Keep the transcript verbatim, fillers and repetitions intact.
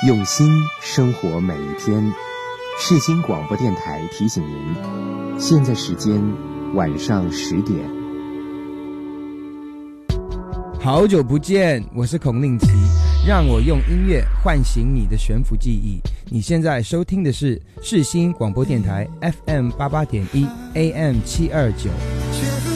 用心生活每一天。世新广播电台提醒您，现在时间晚上十点。 好久不见，我是孔令奇，让我用音乐唤醒你的悬浮记忆。你现在收听的是世新广播电台 F M 八八点一 A M 七二九。